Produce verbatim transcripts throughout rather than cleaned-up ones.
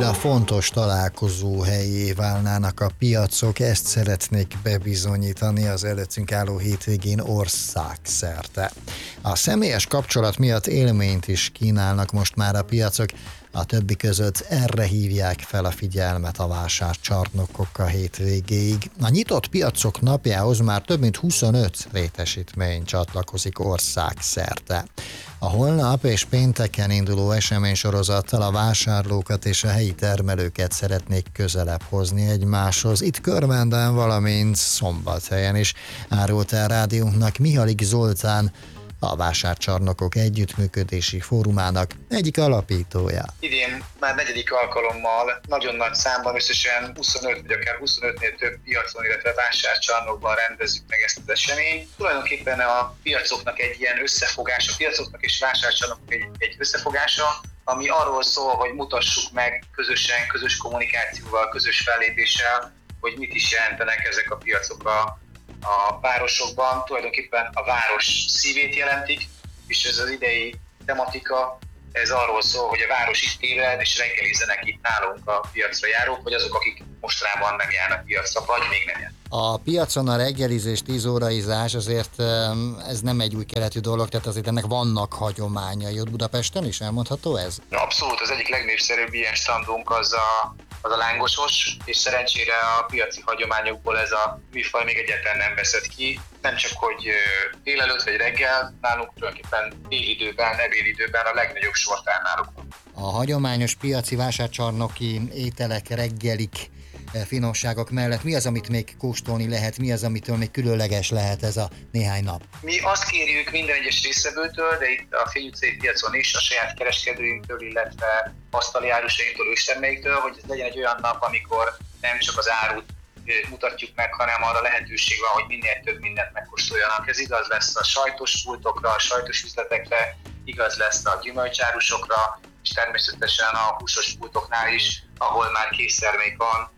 a fontos találkozóhelyé válnának a piacok, ezt szeretnék bebizonyítani az előttünk álló hétvégén országszerte. A személyes kapcsolat miatt élményt is kínálnak most már a piacok, a többi között erre hívják fel a figyelmet a vásárcsarnokok a hétvégéig. A nyitott piacok napjához már több mint huszonöt létesítmény csatlakozik országszerte. A holnap és pénteken induló eseménysorozattal a vásárlókat és a helyi termelőket szeretnék közelebb hozni egymáshoz. Itt Körmenden, valamint Szombathelyen is, árult el rádiónknak Mihalik Zoltán, a Vásárcsarnokok Együttműködési Fórumának egyik alapítója. Idén már negyedik alkalommal nagyon nagy számban, összesen huszonöt vagy akár huszonötnél több piacon, illetve vásárcsarnokban rendezzük meg ezt az eseményt. Tulajdonképpen a piacoknak egy ilyen összefogása, a piacoknak és vásárcsarnokok egy, egy összefogása, ami arról szól, hogy mutassuk meg közösen, közös kommunikációval, közös fellépéssel, hogy mit is jelentenek ezek a piacok a a városokban. Tulajdonképpen a város szívét jelentik, és ez az idei tematika, ez arról szól, hogy a város itt ébred, és reggelizzenek itt nálunk a piacra járók, vagy azok, akik mostanában nem járnak piacra, vagy még nem járnak. A piacon a reggelizés, tíz óraizás azért ez nem egy új keletű dolog, tehát azért ennek vannak hagyományai. Ott Budapesten is elmondható ez? Abszolút, az egyik legnépszerűbb ilyen standunk az a, az a lángosos, és szerencsére a piaci hagyományokból ez a műfaj még egyáltalán nem veszett ki. Nem csak, hogy délelőtt vagy reggel, nálunk tulajdonképpen délidőben, ebédidőben a legnagyobb sort áll náluk. A hagyományos piaci vásárcsarnoki ételek, reggelik, finomságok mellett mi az, amit még kóstolni lehet, mi az, amitől még különleges lehet ez a néhány nap? Mi azt kérjük minden egyes résztvevőtől, de itt a Fény utcai piacon is, a saját kereskedőinktől, illetve asztali árusainktól, ősterméktől, hogy ez legyen egy olyan nap, amikor nem csak az árut mutatjuk meg, hanem arra lehetőség van, hogy minél több mindent megkóstoljanak. Ez igaz lesz a sajtos pultokra, a sajtos üzletekre, igaz lesz a gyümölcsárusokra, és természetesen a húsos pultoknál is, ahol már késztermék van,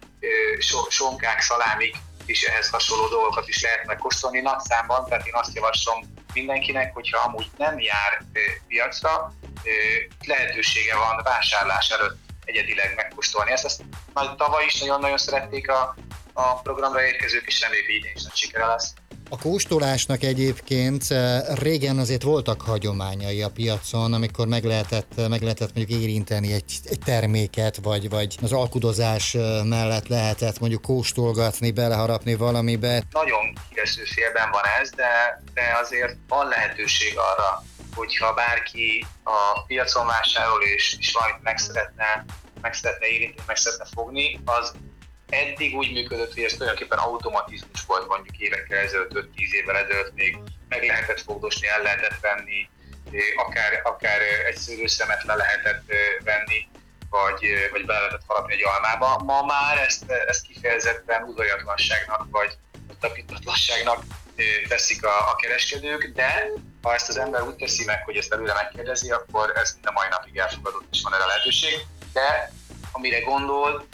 sonkák, szalámik, és ehhez hasonló dolgokat is lehet megkóstolni nagy számban, tehát én azt javaslom mindenkinek, hogyha amúgy nem jár piacra, lehetősége van vásárlás előtt egyedileg megkóstolni. Ezt, ezt tavaly is nagyon-nagyon szerették a, a programra érkezők, és reméljük, hogy idén is nagy sikere lesz. A kóstolásnak egyébként régen azért voltak hagyományai a piacon, amikor meg lehetett, meg lehetett mondjuk érinteni egy, egy terméket, vagy, vagy az alkudozás mellett lehetett mondjuk kóstolgatni, beleharapni valamibe. Nagyon kireső félben van ez, de, de azért van lehetőség arra, hogyha bárki a piacon vásárol és, és valamit meg szeretne, meg szeretne érinteni, meg szeretne fogni, az eddig úgy működött, hogy ez tulajdonképpen automatizmus volt, mondjuk évekkel ezelőtt, öt-tíz évvel ezelőtt még meg lehetett fogdosni, el lehetett venni, akár, akár egy szőlőszemet le lehetett venni, vagy, vagy be lehetett harapni egy almába. Ma már ezt, ezt kifejezetten udvariatlanságnak, vagy tapintatlanságnak teszik a, a kereskedők, de ha ezt az ember úgy teszi meg, hogy ezt előre megkérdezi, akkor ez mind a mai napig elfogadott, és van erre lehetőség. De amire gondol,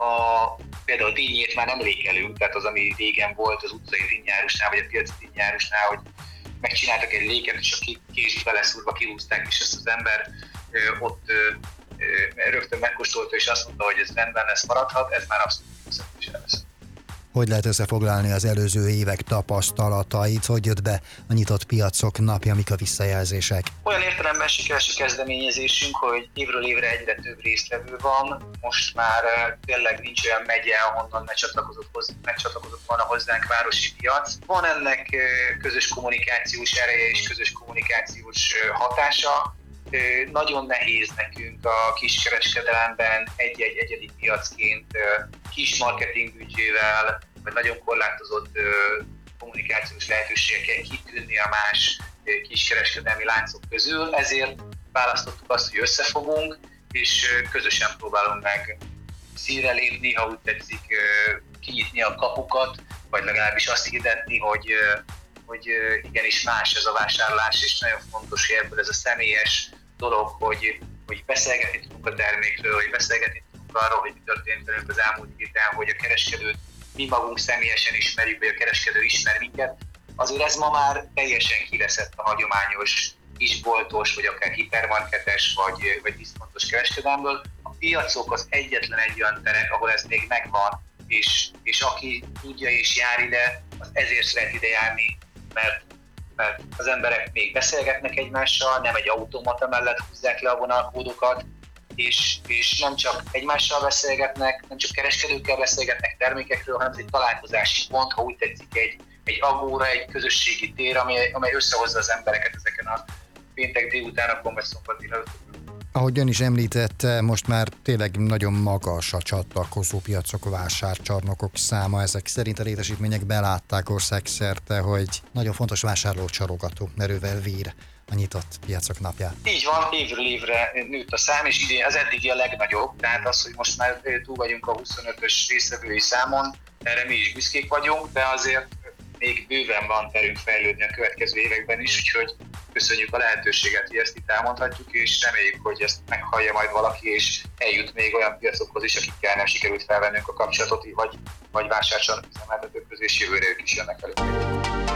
a, például a dinnyét már nem lékelünk, tehát az, ami régen volt az utcai dinnyárusnál, vagy a piaci dinnyárusnál, hogy megcsináltak egy léket, és a kést beleszúrva kihúzták, és ezt az ember ö, ott ö, ö, rögtön megkóstolta, és azt mondta, hogy ez rendben lesz, maradhat, ez már abszolút nem lesz. Hogy lehet összefoglalni az előző évek tapasztalatait? Hogy jött be a nyitott piacok napja, mik a visszajelzések? Olyan értelemben sikeres a kezdeményezésünk, hogy évről évre egyre több résztvevő van. Most már tényleg nincs olyan megye, ahonnan ne csatlakozott, ne csatlakozott volna hozzánk városi piac. Van ennek közös kommunikációs ereje és közös kommunikációs hatása. Nagyon nehéz nekünk a kiskereskedelemben egy-egy egyedi piacként kis marketingbüdzsével, vagy nagyon korlátozott kommunikációs lehetőségekkel kitűnni a más kiskereskedelmi láncok közül. Ezért választottuk azt, hogy összefogunk, és közösen próbálunk meg színre lépni, ha úgy tetszik, kinyitni a kapukat, vagy legalábbis azt hirdetni, hogy, hogy igenis más ez a vásárlás, és nagyon fontos, hogy ebből ez a személyes dolog, hogy, hogy beszélgetni tudunk a termékről, hogy beszélgetni tudunk arról, hogy mi történt velünk az elmúlt héten, hogy a kereskedőt mi magunk személyesen ismerjük, vagy a kereskedő ismer minket. Azért ez ma már teljesen kiveszett a hagyományos kisboltos, vagy akár hipermarketes, vagy, vagy diszkontos kereskedelmből. A piacok az egyetlen egy olyan terek, ahol ez még megvan, és, és aki tudja és jár ide, az ezért szeret ide járni, mert, mert az emberek még beszélgetnek egymással, nem egy automata mellett húzzák le a vonalkódokat, és, és nem csak egymással beszélgetnek, nem csak kereskedőkkel beszélgetnek termékekről, hanem ez egy találkozási pont, ha úgy tetszik, egy, egy agóra, egy közösségi tér, amely, amely összehozza az embereket ezeken a péntek délutánokon vagy szombat délutánokon. Ahogy ön is említette, most már tényleg nagyon magas a csatlakozó piacok, vásárcsarnokok száma. Ezek szerint a létesítmények belátták országszerte, hogy nagyon fontos vásárlócsarogató merővel vír a nyitott piacok napját. Így van, évről évre nőtt a szám, és idén az eddigi a legnagyobb, tehát az, hogy most már túl vagyunk a huszonötös résztvevői számon, erre mi is büszkék vagyunk, de azért még bőven van terünk fejlődni a következő években is, úgyhogy köszönjük a lehetőséget, hogy ezt itt elmondhatjuk, és reméljük, hogy ezt meghallja majd valaki, és eljut még olyan piacokhoz is, akikkel nem sikerült felvennünk a kapcsolatot, vagy, vagy vásárcsarnok üzemeltetők közé, és jövőre ők is jönnek elő.